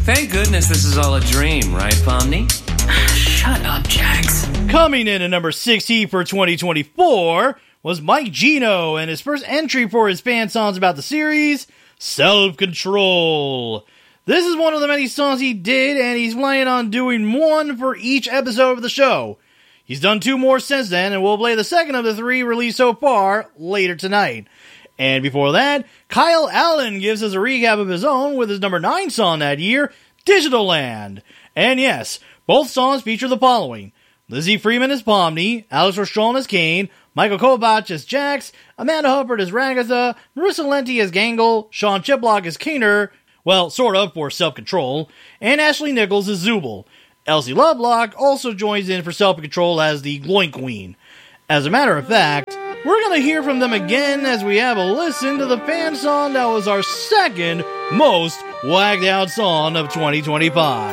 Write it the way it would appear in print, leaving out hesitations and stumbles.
Thank goodness this is all a dream, right, Pomni? Shut up, Jax. Coming in at number 60 for 2024 was Mike Gino, and his first entry for his fan songs about the series, Self-Control. This is one of the many songs he did, and he's planning on doing one for each episode of the show. He's done 2 more since then, and we'll play the second of the 3 released so far later tonight. And before that, Kyle Allen gives us a recap of his own with his number 9 song that year, Digital Land. And yes, both songs feature the following: Lizzie Freeman as Pomni, Alex Rochon as Kane, Michael Kovach as Jax, Amanda Hubbard as Ragatha, Marissa Lenti as Gangle, Sean Chiplock as Kaner, well, sort of, for Self-Control, and Ashley Nichols as Zubul. Elsie Lovelock also joins in for Self-Control as the Gloin Queen. As a matter of fact, we're going to hear from them again as we have a listen to the fan song that was our second most wagged out song of 2025.